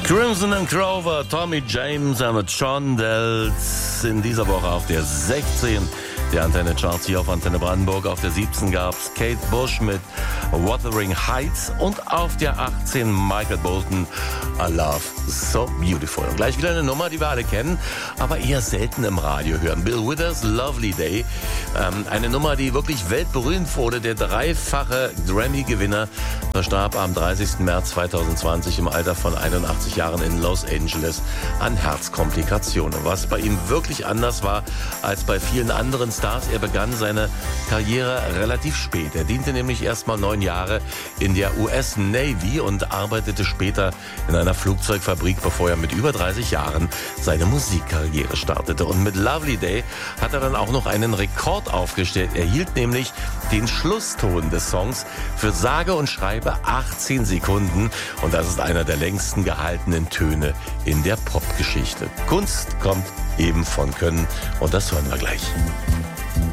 Crimson and Clover, Tommy James und John Dells in dieser Woche auf der 16 der Antenne Charts hier auf Antenne Brandenburg. Auf der 17 gab's Kate Bush mit Wuthering Heights und auf der 18 Michael Bolton, A Love So Beautiful. Und gleich wieder eine Nummer, die wir alle kennen, aber eher selten im Radio hören. Bill Withers, Lovely Day. Eine Nummer, die wirklich weltberühmt wurde. Der dreifache Grammy-Gewinner verstarb am 30. März 2020 im Alter von 81 Jahren in Los Angeles an Herzkomplikationen. Was bei ihm wirklich anders war als bei vielen anderen Stars. Er begann seine Karriere relativ spät. Er diente nämlich erst mal 9 Jahre in der US Navy und arbeitete später in einer Flugzeugfabrik, bevor er mit über 30 Jahren seine Musikkarriere startete. Und mit Lovely Day hat er dann auch noch einen Rekord aufgestellt. Er hielt nämlich den Schlusston des Songs für sage und schreibe 18 Sekunden. Und das ist einer der längsten gehaltenen Töne in der Popgeschichte. Kunst kommt eben von Können und das hören wir gleich.